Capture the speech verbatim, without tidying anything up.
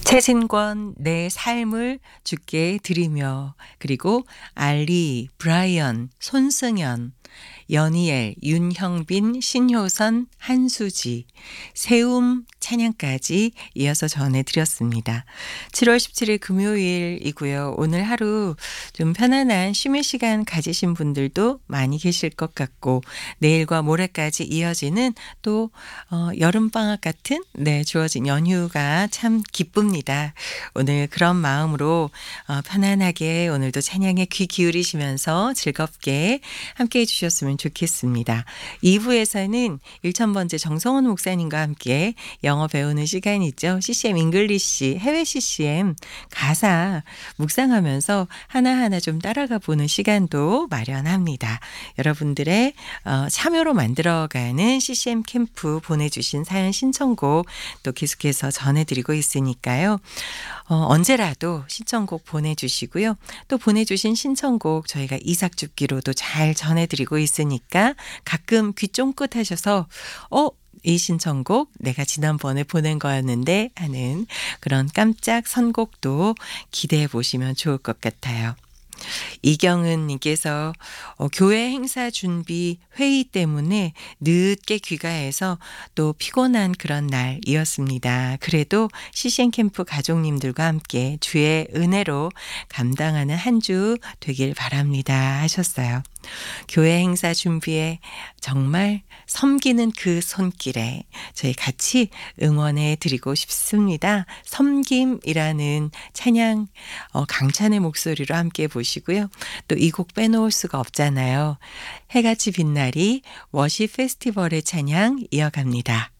최진권 내 삶을 주께 드리며, 그리고 알리, 브라이언, 손승연, 연희엘, 윤형빈, 신효선, 한수지, 세움 찬양까지 이어서 전해드렸습니다. 칠월 십칠일 금요일이고요. 오늘 하루 좀 편안한 쉼의 시간 가지신 분들도 많이 계실 것 같고, 내일과 모레까지 이어지는 또 어, 여름방학 같은 네 주어진 연휴가 참 기쁩니다. 오늘 그런 마음으로 어, 편안하게 오늘도 찬양에 귀 기울이시면서 즐겁게 함께해 주셨으면 좋겠습니다. 이 부에서는 천번째 정성원 목사님과 함께 영어 배우는 시간이죠. 씨씨엠 잉글리시 해외 씨씨엠 가사 묵상하면서 하나하나 좀 따라가 보는 시간도 마련합니다. 여러분들의 어, 참여로 만들어가는 씨씨엠 캠프 보내주신 사연 신청곡 또 계속해서 전해드리고 있으니까요. 어, 언제라도 신청곡 보내주시고요. 또 보내주신 신청곡 저희가 이삭줍기로도 잘 전해드리고 있으니까 가끔 귀 쫑긋 하셔서 어? 이 신청곡 내가 지난번에 보낸 거였는데 하는 그런 깜짝 선곡도 기대해 보시면 좋을 것 같아요. 이경은 님께서 어, 교회 행사 준비 회의 때문에 늦게 귀가해서 또 피곤한 그런 날이었습니다. 그래도 씨씨엠 캠프 가족님들과 함께 주의 은혜로 감당하는 한 주 되길 바랍니다 하셨어요. 교회 행사 준비에 정말 섬기는 그 손길에 저희 같이 응원해 드리고 싶습니다. 섬김이라는 찬양 어, 강찬의 목소리로 함께 보시고요. 또 이 곡 빼놓을 수가 없잖아요. 해같이 빛나리 워십 페스티벌의 찬양 이어갑니다.